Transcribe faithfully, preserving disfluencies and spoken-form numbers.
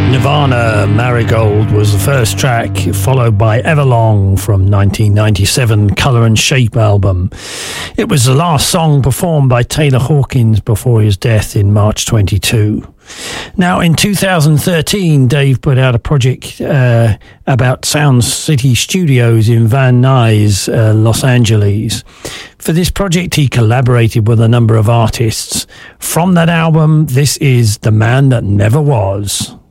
Nirvana, Marigold was the first track, followed by Everlong from nineteen ninety-seven Colour and Shape album. It was the last song performed by Taylor Hawkins before his death in March twenty-two. Now, in two thousand thirteen, Dave put out a project uh, about Sound City Studios in Van Nuys, uh, Los Angeles. For this project, he collaborated with a number of artists. From that album, this is The Man That Never Was.